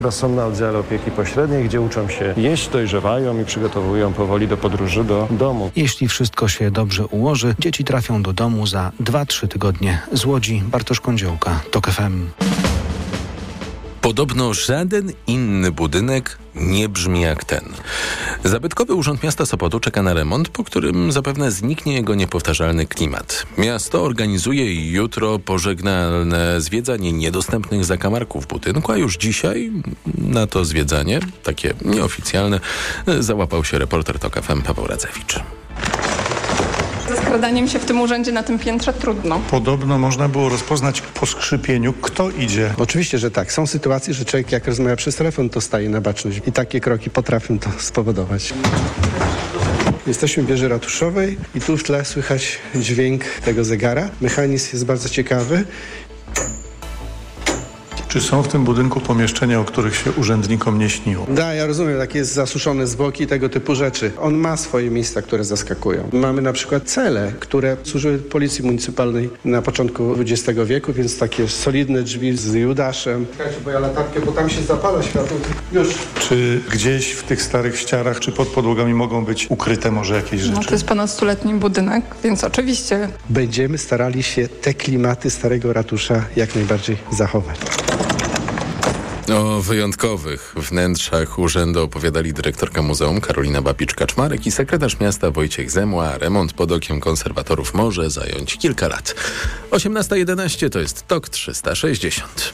Teraz są na oddziale opieki pośredniej, gdzie uczą się jeść, dojrzewają i przygotowują powoli do podróży do domu. Jeśli wszystko się dobrze ułoży, dzieci trafią do domu za 2-3 tygodnie. Z Łodzi Bartosz Kądziołka, TOK FM. Podobno żaden inny budynek nie brzmi jak ten. Zabytkowy Urząd Miasta Sopotu czeka na remont, po którym zapewne zniknie jego niepowtarzalny klimat. Miasto organizuje jutro pożegnalne zwiedzanie niedostępnych zakamarków budynku, a już dzisiaj na to zwiedzanie, takie nieoficjalne, załapał się reporter TOK FM Paweł Radzewicz. Ze skradaniem się w tym urzędzie na tym piętrze trudno. Podobno można było rozpoznać po skrzypieniu, kto idzie. Oczywiście, że tak. Są sytuacje, że człowiek jak rozmawia przez telefon, to staje na baczność. I takie kroki potrafią to spowodować. Jesteśmy w wieży ratuszowej i tu w tle słychać dźwięk tego zegara. Mechanizm jest bardzo ciekawy. Czy są w tym budynku pomieszczenia, o których się urzędnikom nie śniło? Da, ja rozumiem, tak jest zasuszone zwłoki, tego typu rzeczy. On ma swoje miejsca, które zaskakują. Mamy na przykład cele, które służyły policji municypalnej na początku XX wieku, więc takie solidne drzwi z Judaszem. Czekajcie, bo ja latarkę, bo tam się zapala światło. Już. Czy gdzieś w tych starych ścianach, czy pod podłogami mogą być ukryte może jakieś rzeczy? No to jest ponad 100-letni budynek, więc oczywiście. Będziemy starali się te klimaty starego ratusza jak najbardziej zachować. O wyjątkowych wnętrzach urzędu opowiadali dyrektorka muzeum Karolina Babiczka-Czmarek i sekretarz miasta Wojciech Zemła. Remont pod okiem konserwatorów może zająć kilka lat. 18:11 to jest TOK 360.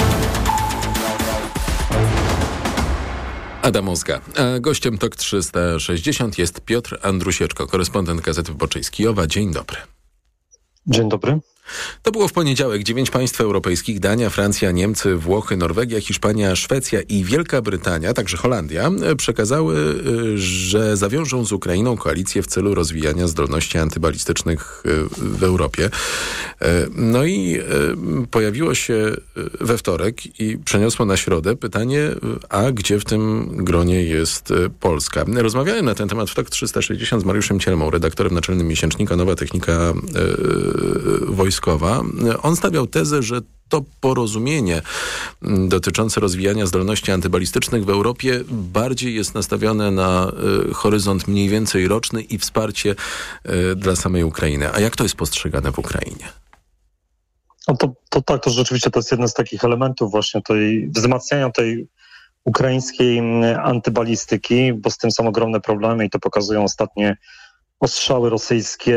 Adam Ozga. A gościem TOK 360 jest Piotr Andrusieczko, korespondent Gazety Wyborczej z Kijowa. Dzień dobry. Dzień dobry. To było w poniedziałek. 9 państw europejskich, Dania, Francja, Niemcy, Włochy, Norwegia, Hiszpania, Szwecja i Wielka Brytania, także Holandia, przekazały, że zawiążą z Ukrainą koalicję w celu rozwijania zdolności antybalistycznych w Europie. No i pojawiło się we wtorek i przeniosło na środę pytanie, a gdzie w tym gronie jest Polska? Rozmawiałem na ten temat w TOK 360 z Mariuszem Cielmą, redaktorem naczelnym miesięcznika Nowa Technika Wojskowa. On stawiał tezę, że to porozumienie dotyczące rozwijania zdolności antybalistycznych w Europie bardziej jest nastawione na horyzont mniej więcej roczny i wsparcie dla samej Ukrainy. A jak to jest postrzegane w Ukrainie? No to tak, to rzeczywiście to jest jeden z takich elementów właśnie wzmacniania tej ukraińskiej antybalistyki, bo z tym są ogromne problemy i to pokazują ostatnie ostrzały rosyjskie.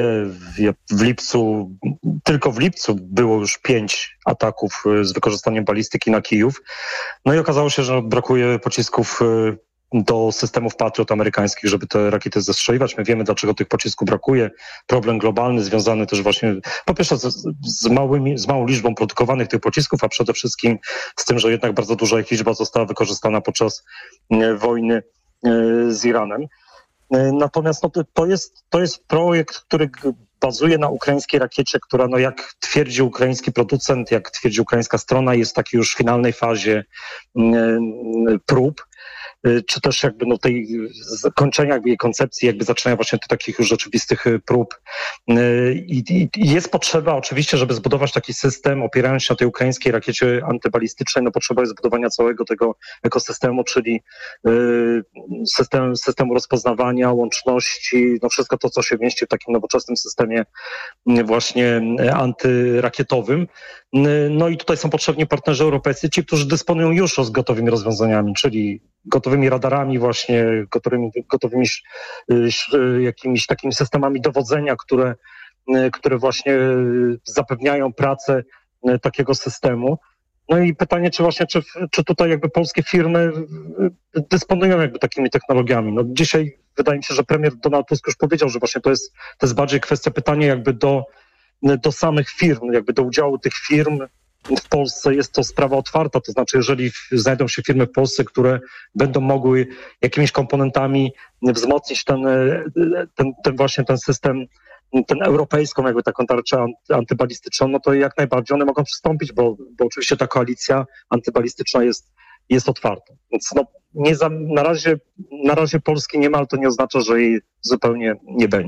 Tylko w lipcu było już 5 ataków z wykorzystaniem balistyki na Kijów. No i okazało się, że brakuje pocisków do systemów Patriot amerykańskich, żeby te rakiety zestrzeliwać. My wiemy, dlaczego tych pocisków brakuje. Problem globalny związany też właśnie po pierwsze z małą liczbą produkowanych tych pocisków, a przede wszystkim z tym, że jednak bardzo duża ich liczba została wykorzystana podczas wojny z Iranem. Natomiast to jest projekt, który bazuje na ukraińskiej rakiecie, która, jak twierdzi ukraiński producent, jak twierdzi ukraińska strona, jest w takiej już finalnej fazie prób, czy też tej kończenia jej koncepcji, zaczynania właśnie takich już rzeczywistych prób. I jest potrzeba oczywiście, żeby zbudować taki system, opierając się na tej ukraińskiej rakiecie antybalistycznej, potrzeba jest zbudowania całego tego ekosystemu, czyli systemu rozpoznawania, łączności, wszystko to, co się mieści w takim nowoczesnym systemie właśnie antyrakietowym. No i tutaj są potrzebni partnerzy europejscy, ci, którzy dysponują już gotowymi rozwiązaniami, czyli gotowymi radarami właśnie, gotowymi jakimiś takimi systemami dowodzenia, które właśnie zapewniają pracę takiego systemu. No i pytanie, czy tutaj polskie firmy dysponują takimi technologiami. Dzisiaj wydaje mi się, że premier Donald Tusk już powiedział, że właśnie to jest bardziej kwestia pytania do samych firm, do udziału tych firm. W Polsce jest to sprawa otwarta, to znaczy jeżeli znajdą się firmy w Polsce, które będą mogły jakimiś komponentami wzmocnić ten system, ten europejską taką tarczę antybalistyczną, to jak najbardziej one mogą przystąpić, bo oczywiście ta koalicja antybalistyczna jest otwarta. Więc na razie Polski nie ma, ale to nie oznacza, że jej zupełnie nie będzie.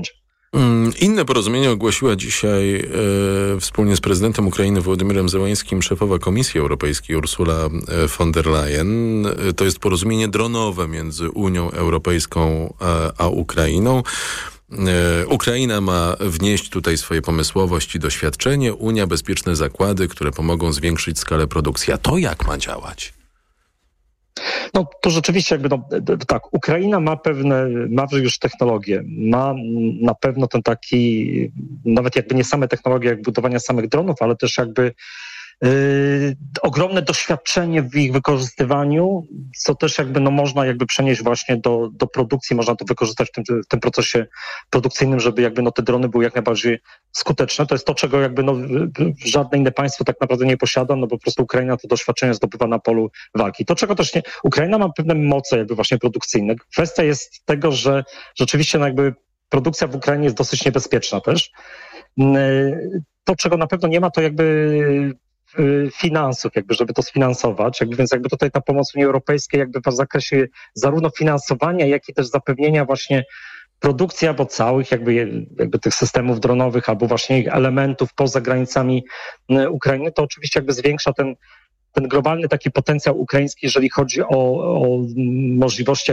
Inne porozumienie ogłosiła dzisiaj wspólnie z prezydentem Ukrainy Wołodymyrem Zełańskim szefowa Komisji Europejskiej Ursula von der Leyen. To jest porozumienie dronowe między Unią Europejską a Ukrainą. Ukraina ma wnieść tutaj swoje pomysłowość i doświadczenie, Unia bezpieczne zakłady, które pomogą zwiększyć skalę produkcji. A to jak ma działać? No to rzeczywiście tak, Ukraina ma już technologie, ma na pewno ten taki, nawet jakby nie same technologie jak budowania samych dronów, ale też jakby ogromne doświadczenie w ich wykorzystywaniu, co też można przenieść właśnie do produkcji, można to wykorzystać w tym procesie produkcyjnym, żeby te drony były jak najbardziej skuteczne. To jest to, czego żadne inne państwo tak naprawdę nie posiada, no bo po prostu Ukraina to doświadczenie zdobywa na polu walki. To, czego też nie, Ukraina ma pewne moce właśnie produkcyjne. Kwestia jest tego, że rzeczywiście produkcja w Ukrainie jest dosyć niebezpieczna też. To, czego na pewno nie ma, to finansów, żeby to sfinansować, więc tutaj ta pomoc Unii Europejskiej w zakresie zarówno finansowania, jak i też zapewnienia właśnie produkcji albo całych tych systemów dronowych, albo właśnie ich elementów poza granicami Ukrainy, to oczywiście zwiększa ten globalny taki potencjał ukraiński, jeżeli chodzi o możliwości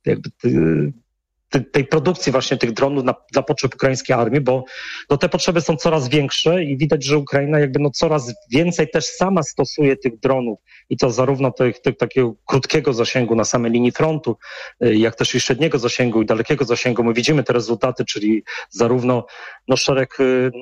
tej produkcji właśnie tych dronów dla potrzeb ukraińskiej armii, bo te potrzeby są coraz większe i widać, że Ukraina coraz więcej też sama stosuje tych dronów i to zarówno takiego krótkiego zasięgu na samej linii frontu, jak też i średniego zasięgu i dalekiego zasięgu. My widzimy te rezultaty, czyli zarówno szereg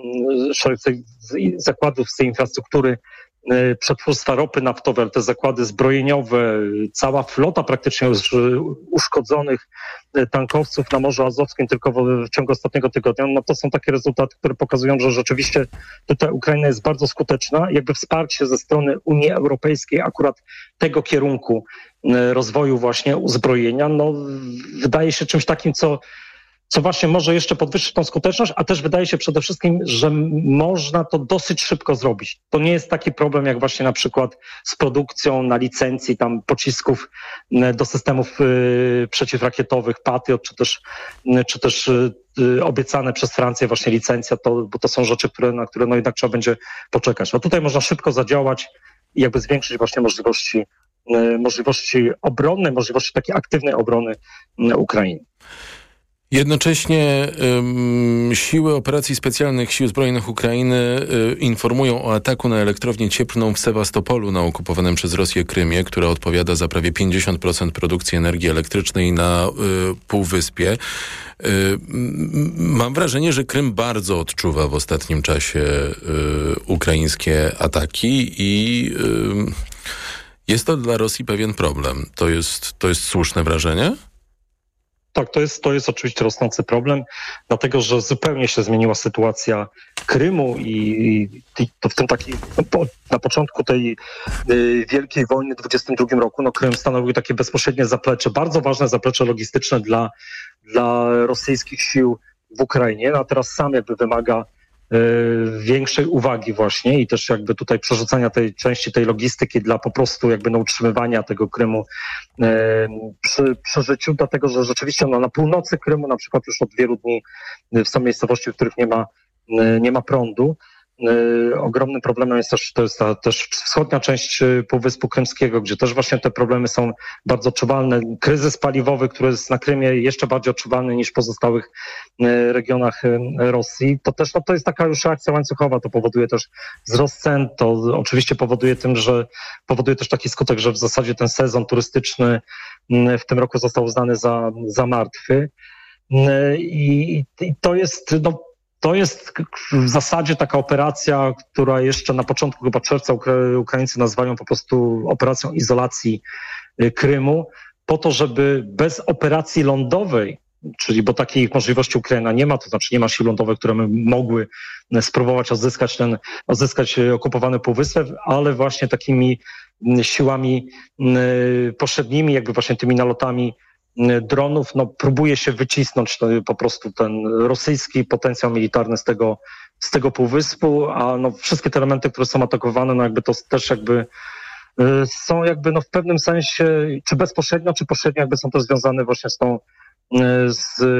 zakładów z tej infrastruktury przetwórstwa ropy naftowej, ale te zakłady zbrojeniowe, cała flota praktycznie już uszkodzonych tankowców na Morzu Azowskim tylko w ciągu ostatniego tygodnia. No to są takie rezultaty, które pokazują, że rzeczywiście tutaj Ukraina jest bardzo skuteczna. Wsparcie ze strony Unii Europejskiej akurat tego kierunku rozwoju właśnie uzbrojenia, wydaje się czymś takim, co właśnie może jeszcze podwyższyć tą skuteczność, a też wydaje się przede wszystkim, że można to dosyć szybko zrobić. To nie jest taki problem jak właśnie na przykład z produkcją na licencji pocisków do systemów przeciwrakietowych Patriot, czy też obiecane przez Francję właśnie licencja, bo to są rzeczy, na które jednak trzeba będzie poczekać. A tutaj można szybko zadziałać i zwiększyć właśnie możliwości obronne, możliwości takiej aktywnej obrony Ukrainy. Jednocześnie siły operacji specjalnych Sił Zbrojnych Ukrainy informują o ataku na elektrownię cieplną w Sewastopolu na okupowanym przez Rosję Krymie, która odpowiada za prawie 50% produkcji energii elektrycznej na Półwyspie. Mam wrażenie, że Krym bardzo odczuwa w ostatnim czasie ukraińskie ataki i jest to dla Rosji pewien problem. To jest słuszne wrażenie? Tak, to jest oczywiście rosnący problem, dlatego że zupełnie się zmieniła sytuacja Krymu i to w tym na początku tej wielkiej wojny w 22 roku, Krym stanowił takie bezpośrednie zaplecze, bardzo ważne zaplecze logistyczne dla rosyjskich sił w Ukrainie, a teraz sam wymaga większej uwagi właśnie i też tutaj przerzucania tej części tej logistyki dla po prostu utrzymywania tego Krymu przy życiu, dlatego że rzeczywiście na północy Krymu na przykład już od wielu dni są miejscowości, w których nie ma prądu. Ogromnym problemem jest też wschodnia część Półwyspu Krymskiego, gdzie też właśnie te problemy są bardzo odczuwalne. Kryzys paliwowy, który jest na Krymie jeszcze bardziej odczuwalny niż w pozostałych regionach Rosji. To jest taka już reakcja łańcuchowa, to powoduje też wzrost cen, to oczywiście powoduje też taki skutek, że w zasadzie ten sezon turystyczny w tym roku został uznany za martwy. I to jest w zasadzie taka operacja, która jeszcze na początku chyba czerwca Ukraińcy nazywają po prostu operacją izolacji Krymu, po to, żeby bez operacji lądowej, bo takiej możliwości Ukraina nie ma, to znaczy nie ma sił lądowych, które mogły spróbować odzyskać okupowany Półwysep, ale właśnie takimi siłami pośrednimi, właśnie tymi nalotami dronów, próbuje się wycisnąć po prostu ten rosyjski potencjał militarny z tego półwyspu, a wszystkie te elementy, które są atakowane, to też są w pewnym sensie, czy bezpośrednio, czy pośrednio są też związane właśnie z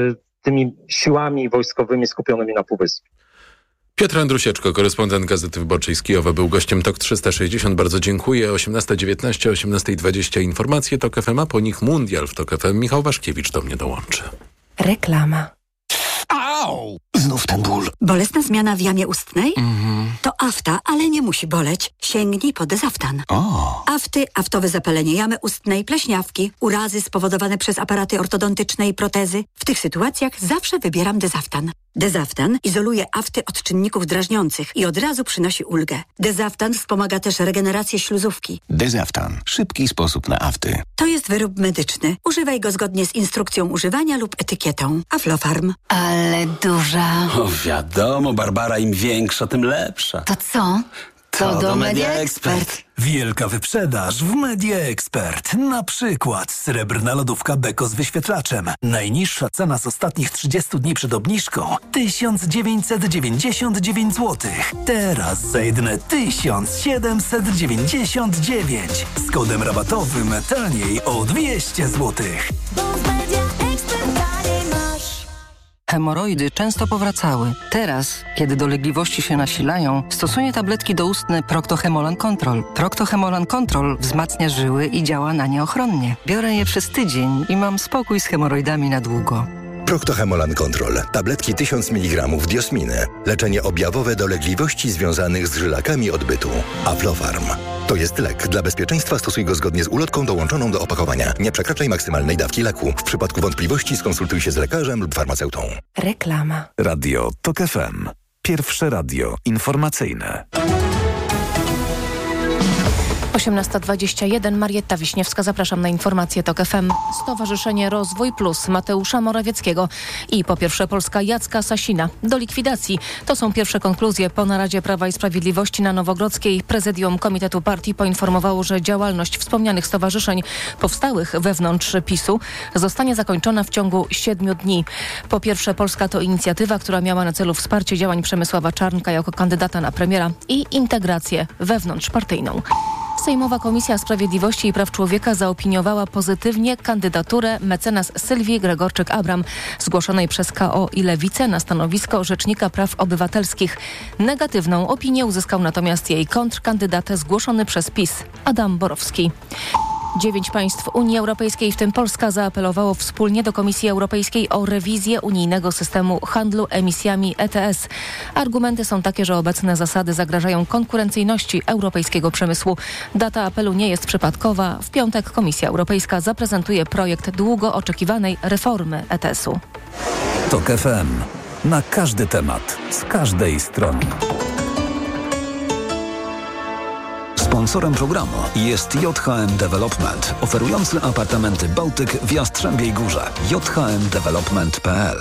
tymi siłami wojskowymi skupionymi na Półwyspie. Piotr Andrusieczko, korespondent Gazety Wyborczej z Kijowa, był gościem TOK 360. Bardzo dziękuję. 18:19, 18:20 informacje TOK FM, a po nich Mundial w TOK FM. Michał Waszkiewicz do mnie dołączy. Reklama. Au! Znów ten ból. Bolesna zmiana w jamie ustnej? To afta, ale nie musi boleć. Sięgnij po Dezaftan. Afty, aftowe zapalenie jamy ustnej, pleśniawki, urazy spowodowane przez aparaty ortodontyczne i protezy. W tych sytuacjach zawsze wybieram Dezaftan. Dezaftan izoluje afty od czynników drażniących i od razu przynosi ulgę. Dezaftan wspomaga też regenerację śluzówki. Dezaftan. Szybki sposób na afty. To jest wyrób medyczny. Używaj go zgodnie z instrukcją używania lub etykietą. Aflofarm. Ale duża. O, wiadomo, Barbara, im większa, tym lepsza. To co? To do Media Expert. Wielka wyprzedaż w Media Expert. Na przykład srebrna lodówka Beko z wyświetlaczem. Najniższa cena z ostatnich 30 dni przed obniżką 1999 zł. Teraz za jedyne 1799. Z kodem rabatowym taniej o 200 zł. Hemoroidy często powracały. Teraz, kiedy dolegliwości się nasilają, stosuję tabletki doustne Procto-Hemolan Control. Procto-Hemolan Control wzmacnia żyły i działa na nie ochronnie. Biorę je przez tydzień i mam spokój z hemoroidami na długo. Procto-Hemolan Control. Tabletki 1000 mg diosminy. Leczenie objawowe dolegliwości związanych z żylakami odbytu. Aflofarm. To jest lek. Dla bezpieczeństwa stosuj go zgodnie z ulotką dołączoną do opakowania. Nie przekraczaj maksymalnej dawki leku. W przypadku wątpliwości skonsultuj się z lekarzem lub farmaceutą. Reklama. Radio TOK FM. Pierwsze radio informacyjne. 18:21, Marietta Wiśniewska, zapraszam na informacje TOK FM. Stowarzyszenie Rozwój Plus Mateusza Morawieckiego i po pierwsze Polska Jacka Sasina do likwidacji. To są pierwsze konkluzje po naradzie Prawa i Sprawiedliwości na Nowogrodzkiej. Prezydium Komitetu Partii poinformowało, że działalność wspomnianych stowarzyszeń powstałych wewnątrz PiS-u zostanie zakończona w ciągu 7 dni. Po pierwsze Polska to inicjatywa, która miała na celu wsparcie działań Przemysława Czarnka jako kandydata na premiera i integrację wewnątrzpartyjną. Sejmowa Komisja Sprawiedliwości i Praw Człowieka zaopiniowała pozytywnie kandydaturę mecenas Sylwii Gregorczyk-Abram, zgłoszonej przez KO i Lewicę na stanowisko Rzecznika Praw Obywatelskich. Negatywną opinię uzyskał natomiast jej kontrkandydat zgłoszony przez PiS, Adam Borowski. 9 państw Unii Europejskiej, w tym Polska, zaapelowało wspólnie do Komisji Europejskiej o rewizję unijnego systemu handlu emisjami ETS. Argumenty są takie, że obecne zasady zagrażają konkurencyjności europejskiego przemysłu. Data apelu nie jest przypadkowa. W piątek Komisja Europejska zaprezentuje projekt długo oczekiwanej reformy ETS-u. TOK FM. Na każdy temat, z każdej strony. Sponsorem programu jest JHM Development, oferujący apartamenty Bałtyk w Jastrzębiej Górze. jhmdevelopment.pl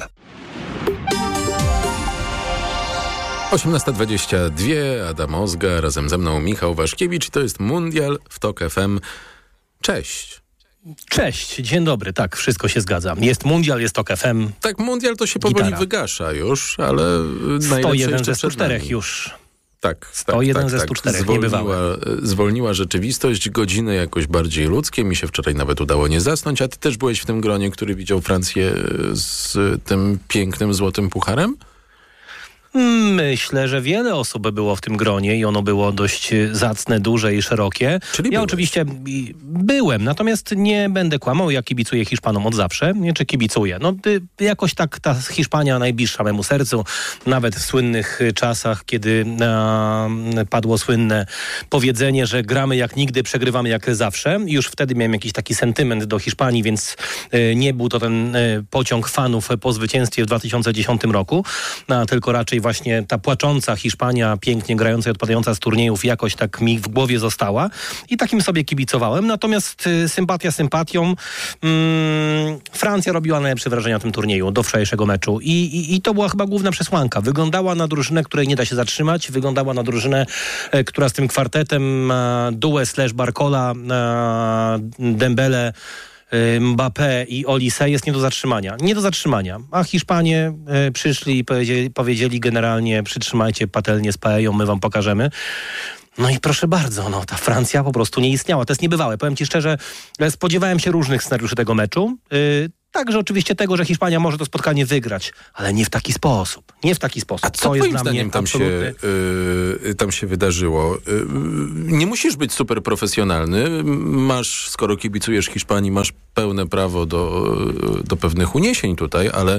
18:22, Adam Ozga, razem ze mną Michał Waszkiewicz. To jest Mundial w TOK FM. Cześć. Cześć, dzień dobry, tak, wszystko się zgadza. Jest Mundial, jest TOK FM. Tak, Mundial to się powoli wygasza już, ale najlepsze 101 ze przed 104 nami. już. Tak, 101 ze 104, niebywałe. Zwolniła rzeczywistość, godziny jakoś bardziej ludzkie. Mi się wczoraj nawet udało nie zasnąć, a ty też byłeś w tym gronie, który widział Francję z tym pięknym złotym pucharem? Myślę, że wiele osób było w tym gronie i ono było dość zacne, duże i szerokie. Czyli ja oczywiście byłem, natomiast nie będę kłamał, ja kibicuję Hiszpanom od zawsze. Nie, czy kibicuję? No jakoś tak ta Hiszpania najbliższa memu sercu, nawet w słynnych czasach, kiedy padło słynne powiedzenie, że gramy jak nigdy, przegrywamy jak zawsze. Już wtedy miałem jakiś taki sentyment do Hiszpanii, więc nie był to ten pociąg fanów po zwycięstwie w 2010 roku, tylko raczej właśnie ta płacząca Hiszpania, pięknie grająca i odpadająca z turniejów, jakoś tak mi w głowie została i takim sobie kibicowałem. Natomiast sympatia sympatią, Francja robiła najlepsze wrażenie na tym turnieju do wczorajszego meczu i to była chyba główna przesłanka. Wyglądała na drużynę, której nie da się zatrzymać, wyglądała na drużynę, która z tym kwartetem Doué / Barcola, Dembele, Mbappé i Olise jest nie do zatrzymania. Nie do zatrzymania. A Hiszpanie przyszli i powiedzieli generalnie: przytrzymajcie patelnię z paeją, my wam pokażemy. No i proszę bardzo, ta Francja po prostu nie istniała. To jest niebywałe. Powiem ci szczerze, spodziewałem się różnych scenariuszy tego meczu. Także oczywiście tego, że Hiszpania może to spotkanie wygrać, ale nie w taki sposób. A co twoim zdaniem tam się wydarzyło? Nie musisz być super profesjonalny. Skoro kibicujesz Hiszpanii, masz pełne prawo do pewnych uniesień tutaj, ale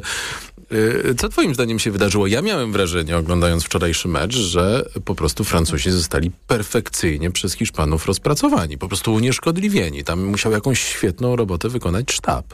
co twoim zdaniem się wydarzyło? Ja miałem wrażenie, oglądając wczorajszy mecz, że po prostu Francuzi zostali perfekcyjnie przez Hiszpanów rozpracowani, po prostu unieszkodliwieni. Tam musiał jakąś świetną robotę wykonać sztab.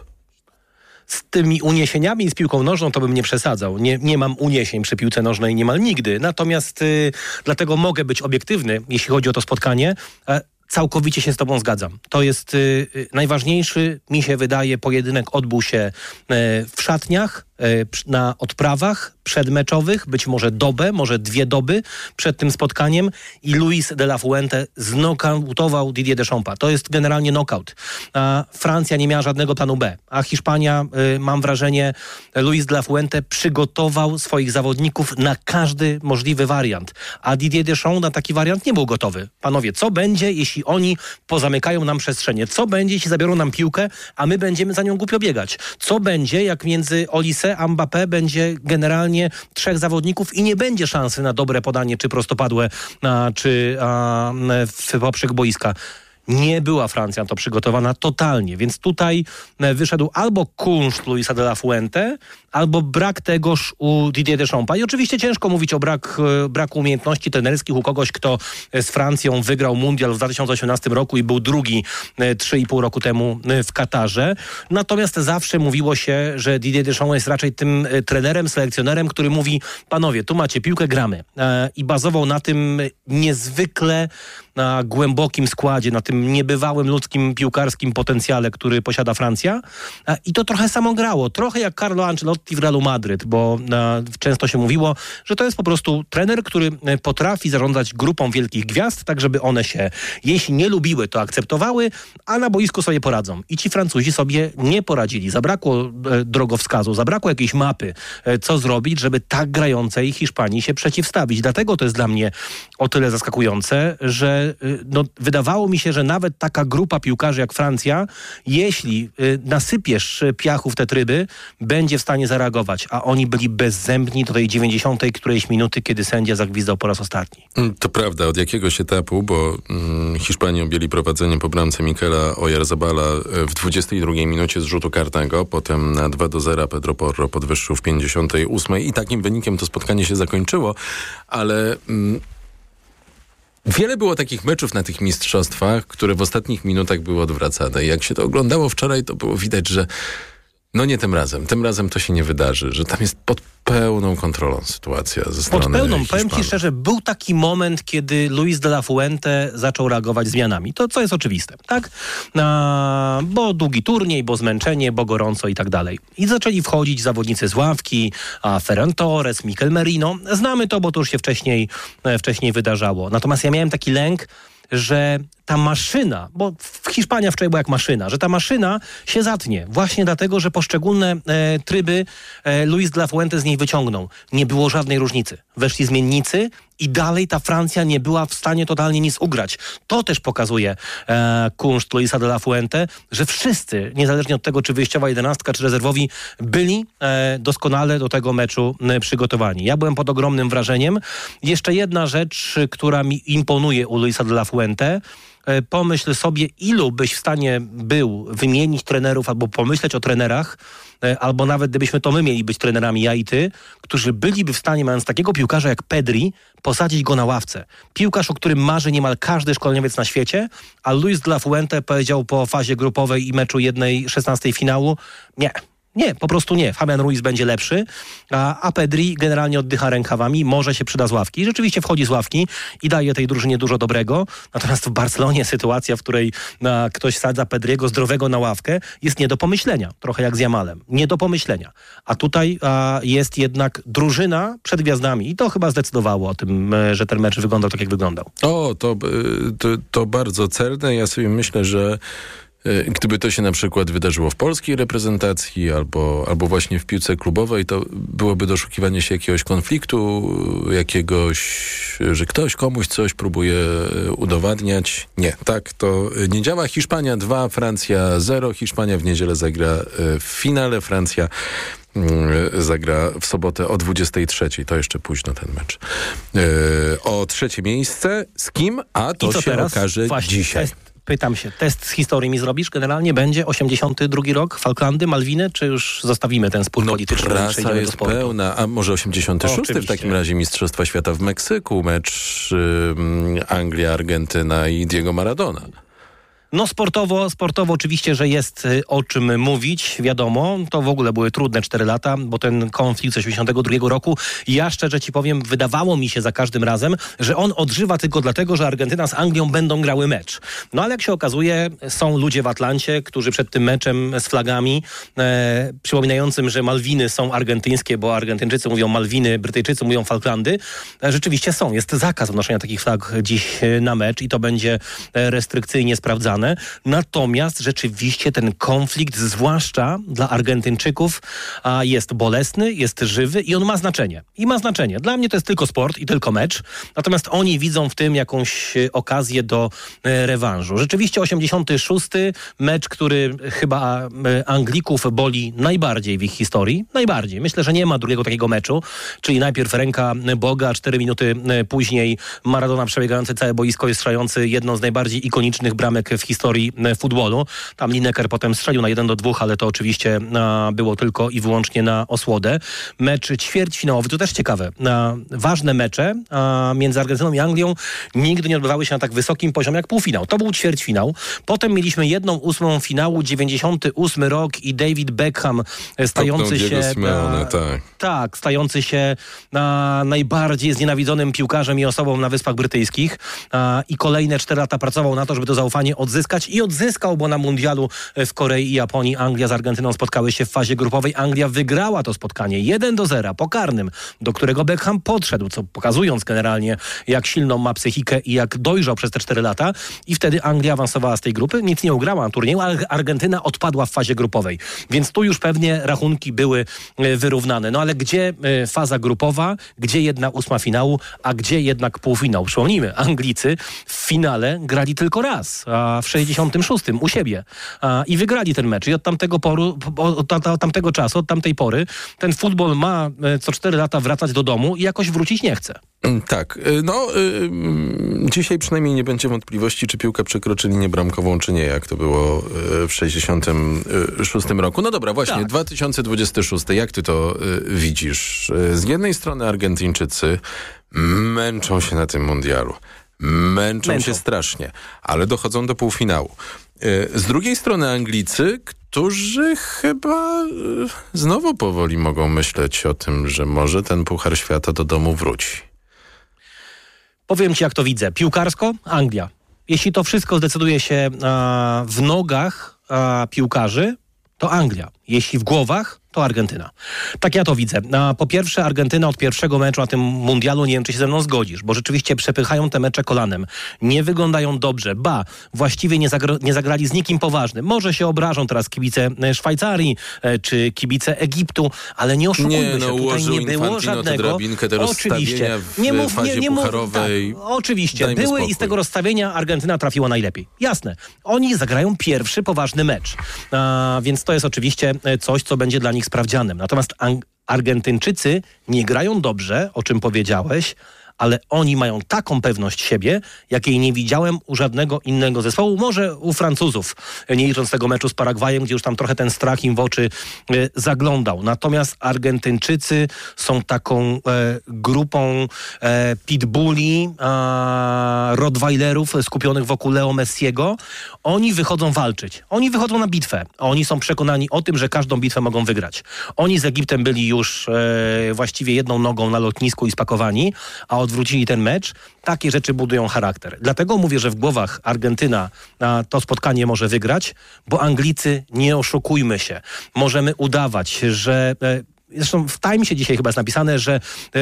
Z tymi uniesieniami z piłką nożną to bym nie przesadzał. Nie mam uniesień przy piłce nożnej niemal nigdy. Natomiast dlatego mogę być obiektywny, jeśli chodzi o to spotkanie. Całkowicie się z tobą zgadzam. To jest najważniejszy, mi się wydaje, pojedynek odbył się w szatniach, na odprawach przedmeczowych, być może dobę, może 2 doby przed tym spotkaniem i Luis de la Fuente znokautował Didier Deschampa. To jest generalnie knockout. A Francja nie miała żadnego planu B, a Hiszpania, mam wrażenie, Luis de la Fuente przygotował swoich zawodników na każdy możliwy wariant, a Didier Deschamps na taki wariant nie był gotowy. Panowie, co będzie, jeśli oni pozamykają nam przestrzenie? Co będzie, jeśli zabiorą nam piłkę, a my będziemy za nią głupio biegać? Co będzie, jak między Olise a Mbappé będzie generalnie 3 zawodników i nie będzie szansy na dobre podanie, czy prostopadłe, czy w poprzek boiska? Nie była Francja na to przygotowana totalnie, więc tutaj wyszedł albo kunszt Luisa de la Fuente, albo brak tegoż u Didier Deschampa. I oczywiście ciężko mówić o braku umiejętności trenerskich u kogoś, kto z Francją wygrał mundial w 2018 roku i był drugi 3,5 roku temu w Katarze. Natomiast zawsze mówiło się, że Didier Deschamps jest raczej tym trenerem, selekcjonerem, który mówi: panowie, tu macie piłkę, gramy. I bazował na tym niezwykle na głębokim składzie, na tym niebywałym ludzkim piłkarskim potencjale, który posiada Francja. I to trochę samo grało. Trochę jak Carlo Ancelotti w Realu Madryt, bo często się mówiło, że to jest po prostu trener, który potrafi zarządzać grupą wielkich gwiazd, tak żeby one się, jeśli nie lubiły, to akceptowały, a na boisku sobie poradzą. I ci Francuzi sobie nie poradzili. Zabrakło drogowskazu, zabrakło jakiejś mapy, co zrobić, żeby tak grającej Hiszpanii się przeciwstawić. Dlatego to jest dla mnie o tyle zaskakujące, że wydawało mi się, że nawet taka grupa piłkarzy jak Francja, jeśli nasypiesz piachu w te tryby, będzie w stanie zareagować, a oni byli bezzębni do tej 90. którejś minuty, kiedy sędzia zagwizdał po raz ostatni. To prawda, od jakiegoś etapu, bo Hiszpanii objęli prowadzenie po bramce Mikela Oyarzabala w 22 minucie z rzutu karnego, potem na 2-0 Pedro Porro podwyższył w 58 i takim wynikiem to spotkanie się zakończyło, ale wiele było takich meczów na tych mistrzostwach, które w ostatnich minutach były odwracane. I jak się to oglądało wczoraj, to było widać, że nie tym razem. Tym razem to się nie wydarzy, że tam jest pod pełną kontrolą sytuacja ze strony Hiszpanów. Powiem ci szczerze, był taki moment, kiedy Luis de la Fuente zaczął reagować zmianami. To, co jest oczywiste, tak? Bo długi turniej, bo zmęczenie, bo gorąco i tak dalej. I zaczęli wchodzić zawodnicy z ławki, Ferran Torres, Mikel Merino. Znamy to, bo to już się wcześniej wydarzało. Natomiast ja miałem taki lęk, że ta maszyna, bo Hiszpania wczoraj była jak maszyna, że ta maszyna się zatnie. Właśnie dlatego, że poszczególne tryby Luis de la Fuente z niej wyciągnął. Nie było żadnej różnicy. Weszli zmiennicy i dalej ta Francja nie była w stanie totalnie nic ugrać. To też pokazuje kunszt Luisa de la Fuente, że wszyscy, niezależnie od tego, czy wyjściowa 11, czy rezerwowi, byli doskonale do tego meczu przygotowani. Ja byłem pod ogromnym wrażeniem. Jeszcze jedna rzecz, która mi imponuje u Luisa de la Fuente. Pomyśl sobie, ilu byś w stanie był wymienić trenerów albo pomyśleć o trenerach, albo nawet gdybyśmy to my mieli być trenerami, ja i ty, którzy byliby w stanie, mając takiego piłkarza jak Pedri, posadzić go na ławce. Piłkarz, o którym marzy niemal każdy szkoleniowiec na świecie, a Luis de la Fuente powiedział po fazie grupowej i meczu 1/16 finału: nie, po prostu nie. Fabian Ruiz będzie lepszy, a Pedri generalnie oddycha rękawami, może się przyda z ławki. I rzeczywiście wchodzi z ławki i daje tej drużynie dużo dobrego. Natomiast w Barcelonie sytuacja, w której ktoś sadza Pedriego zdrowego na ławkę, jest nie do pomyślenia. Trochę jak z Jamalem. Nie do pomyślenia. A tutaj jest jednak drużyna przed gwiazdami i to chyba zdecydowało o tym, że ten mecz wyglądał tak, jak wyglądał. To bardzo celne. Ja sobie myślę, że Gdyby to się na przykład wydarzyło w polskiej reprezentacji albo właśnie w piłce klubowej, to byłoby doszukiwanie się jakiegoś konfliktu, że ktoś komuś coś próbuje udowadniać. Nie, tak to nie działa. Hiszpania 2, Francja 0. Hiszpania w niedzielę zagra w finale. Francja zagra w sobotę o 23:00. To jeszcze późno ten mecz. O 3. miejsce. Z kim? A to się teraz okaże dzisiaj. Pytam się, test z historii mi zrobisz? Generalnie będzie 82 rok, Falklandy, Malwiny, czy już zostawimy ten spór polityczny? Prasa jest pełna, a może 86 w takim razie Mistrzostwa Świata w Meksyku, mecz Anglia-Argentyna i Diego Maradona. No sportowo oczywiście, że jest o czym mówić, wiadomo. To w ogóle były trudne 4 lata, bo ten konflikt z 82 roku, ja szczerze ci powiem, wydawało mi się za każdym razem, że on odżywa tylko dlatego, że Argentyna z Anglią będą grały mecz. No ale jak się okazuje, są ludzie w Atlancie, którzy przed tym meczem z flagami, przypominającym, że Malwiny są argentyńskie, bo Argentyńczycy mówią Malwiny, Brytyjczycy mówią Falklandy, rzeczywiście są. Jest zakaz wnoszenia takich flag dziś na mecz i to będzie restrykcyjnie sprawdzane. Natomiast rzeczywiście ten konflikt, zwłaszcza dla Argentyńczyków, jest bolesny, jest żywy i on ma znaczenie. I ma znaczenie. Dla mnie to jest tylko sport i tylko mecz. Natomiast oni widzą w tym jakąś okazję do rewanżu. Rzeczywiście 86. mecz, który chyba Anglików boli najbardziej w ich historii. Najbardziej. Myślę, że nie ma drugiego takiego meczu. Czyli najpierw ręka Boga, 4 minuty później Maradona przebiegający całe boisko i strzelający jedną z najbardziej ikonicznych bramek w historii futbolu. Tam Lineker potem strzelił na 1-2, ale to oczywiście było tylko i wyłącznie na osłodę. Mecz ćwierćfinałowy, to też ciekawe. Ważne mecze między Argentyną i Anglią nigdy nie odbywały się na tak wysokim poziomie jak półfinał. To był ćwierćfinał. Potem mieliśmy 1/8 finału, 98 rok i David Beckham stający się... Tak, stający się najbardziej znienawidzonym piłkarzem i osobą na Wyspach Brytyjskich. I kolejne 4 lata pracował na to, żeby to zaufanie odzyskać i odzyskał, bo na mundialu w Korei i Japonii Anglia z Argentyną spotkały się w fazie grupowej. Anglia wygrała to spotkanie 1-0 po karnym, do którego Beckham podszedł, co pokazując generalnie, jak silną ma psychikę i jak dojrzał przez te 4 lata. I wtedy Anglia awansowała z tej grupy, nic nie ugrała na turnieju, ale Argentyna odpadła w fazie grupowej. Więc tu już pewnie rachunki były wyrównane. No ale gdzie faza grupowa, gdzie 1/8 finału, a gdzie jednak półfinał? Przypomnijmy, Anglicy w finale grali tylko raz, w 66 u siebie i wygrali ten mecz. I od tamtego czasu, od tamtej pory ten futbol ma co 4 lata wracać do domu i jakoś wrócić nie chce. Tak. Dzisiaj przynajmniej nie będzie wątpliwości, czy piłka przekroczy linię bramkową, czy nie, jak to było w 66 roku. No dobra, właśnie, tak. 2026. Jak ty to widzisz? Z jednej strony Argentyńczycy męczą się na tym mundialu. Męczą się strasznie, ale dochodzą do półfinału. Z drugiej strony Anglicy, którzy chyba znowu powoli mogą myśleć o tym, że może ten Puchar Świata do domu wróci. Powiem ci, jak to widzę. Piłkarsko Anglia. Jeśli to wszystko zdecyduje się w nogach piłkarzy, to Anglia. Jeśli w głowach, to Argentyna. Tak ja to widzę. Po pierwsze, Argentyna od pierwszego meczu na tym mundialu, nie wiem, czy się ze mną zgodzisz, bo rzeczywiście przepychają te mecze kolanem. Nie wyglądają dobrze. Właściwie nie zagrali z nikim poważnym. Może się obrażą teraz kibice Szwajcarii, czy kibice Egiptu, ale nie oszukujmy się. Tutaj nie było żadnego... Oczywiście. Oczywiście. Były i z tego rozstawienia Argentyna trafiła najlepiej. Jasne. Oni zagrają pierwszy poważny mecz. Więc to jest oczywiście coś, co będzie dla nich sprawdzianem. Natomiast Argentyńczycy nie grają dobrze, o czym powiedziałeś, ale oni mają taką pewność siebie, jakiej nie widziałem u żadnego innego zespołu. Może u Francuzów, nie licząc tego meczu z Paragwajem, gdzie już tam trochę ten strach im w oczy zaglądał. Natomiast Argentyńczycy są taką grupą pitbulli, rottweilerów skupionych wokół Leo Messiego. Oni wychodzą walczyć. Oni wychodzą na bitwę. Oni są przekonani o tym, że każdą bitwę mogą wygrać. Oni z Egiptem byli już właściwie jedną nogą na lotnisku i spakowani, a odwrócili ten mecz. Takie rzeczy budują charakter. Dlatego mówię, że w głowach Argentyna to spotkanie może wygrać, bo Anglicy, nie oszukujmy się, możemy udawać, że zresztą w Timesie dzisiaj chyba jest napisane, że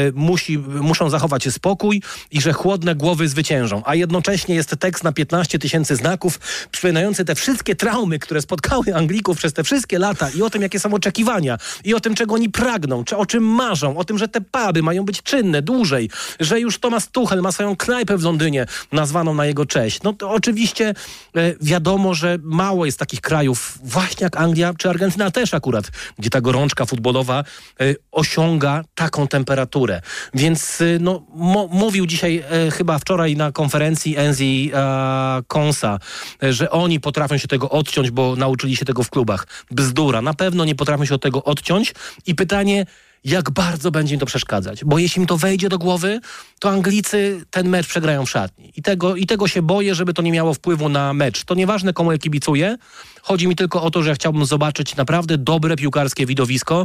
muszą zachować spokój i że chłodne głowy zwyciężą. A jednocześnie jest tekst na 15 000 znaków przypominający te wszystkie traumy, które spotkały Anglików przez te wszystkie lata i o tym, jakie są oczekiwania i o tym, czego oni pragną, czy o czym marzą, o tym, że te puby mają być czynne dłużej, że już Thomas Tuchel ma swoją knajpę w Londynie nazwaną na jego cześć. No to oczywiście wiadomo, że mało jest takich krajów właśnie jak Anglia, czy Argentyna też akurat, gdzie ta gorączka futbolowa osiąga taką temperaturę. Więc mówił dzisiaj, chyba wczoraj na konferencji Enzi Konsa, że oni potrafią się tego odciąć, bo nauczyli się tego w klubach. Bzdura. Na pewno nie potrafią się od tego odciąć i pytanie, jak bardzo będzie im to przeszkadzać. Bo jeśli im to wejdzie do głowy, to Anglicy ten mecz przegrają w szatni. I tego się boję, żeby to nie miało wpływu na mecz. To nieważne, komu ja kibicuję. Chodzi mi tylko o to, że ja chciałbym zobaczyć naprawdę dobre piłkarskie widowisko,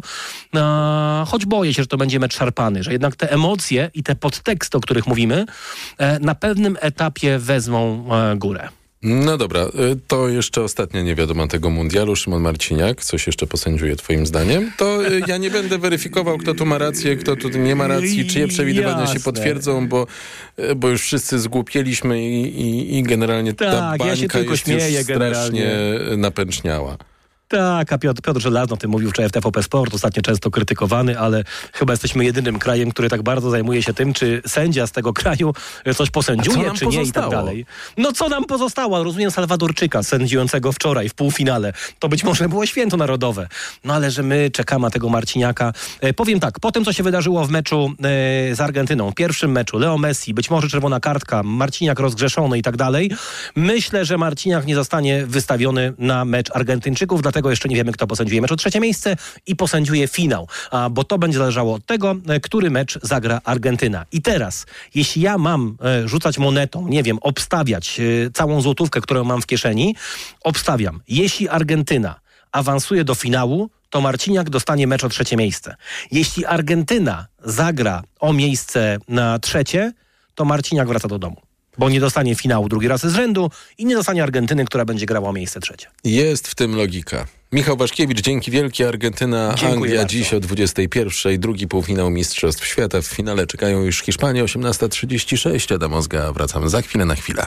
choć boję się, że to będzie mecz szarpany, że jednak te emocje i te podteksty, o których mówimy, na pewnym etapie wezmą górę. No dobra, to jeszcze ostatnia niewiadoma tego mundialu. Szymon Marciniak, coś jeszcze posędziuje twoim zdaniem? To ja nie będę weryfikował, kto tu ma rację, kto tu nie ma racji, czyje przewidywania się potwierdzą, bo już wszyscy zgłupieliśmy i generalnie ta bańka jest już strasznie napęczniała. Tak, a Piotr Żelazny o tym mówił wczoraj w TVP Sport, ostatnio często krytykowany, ale chyba jesteśmy jedynym krajem, który tak bardzo zajmuje się tym, czy sędzia z tego kraju coś posędziuje, czy nie i tak dalej. No co nam pozostało? Rozumiem Salwadorczyka, sędziującego wczoraj w półfinale. To być może było święto narodowe. No ale że my czekamy na tego Marciniaka. Powiem tak, po tym co się wydarzyło w meczu z Argentyną, pierwszym meczu, Leo Messi, być może czerwona kartka, Marciniak rozgrzeszony i tak dalej, myślę, że Marciniak nie zostanie wystawiony na mecz Argentyńczyków, dlatego jeszcze nie wiemy, kto posędziuje mecz o 3. miejsce i posędziuje finał, bo to będzie zależało od tego, który mecz zagra Argentyna. I teraz, jeśli ja mam rzucać monetą, nie wiem, obstawiać całą złotówkę, którą mam w kieszeni, obstawiam, jeśli Argentyna awansuje do finału, to Marciniak dostanie mecz o 3. miejsce. Jeśli Argentyna zagra o miejsce na 3, to Marciniak wraca do domu. Bo nie dostanie finału drugi raz z rzędu i nie dostanie Argentyny, która będzie grała o miejsce 3. Jest w tym logika. Michał Waszkiewicz, dzięki wielkie. Argentyna, Dziękuję Anglia bardzo. dziś o 21:00. Drugi półfinał Mistrzostw Świata. W finale czekają już Hiszpanie, 18:36. Adam Ozga, wracamy za chwilę na chwilę.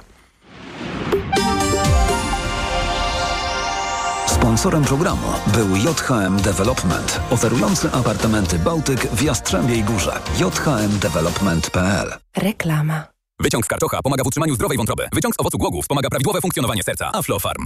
Sponsorem programu był JHM Development, oferujący apartamenty Bałtyk w Jastrzębiej Górze. jhmdevelopment.pl. Reklama. Wyciąg z karczocha pomaga w utrzymaniu zdrowej wątroby. Wyciąg z owocu głogów pomaga prawidłowe funkcjonowanie serca. Aflofarm.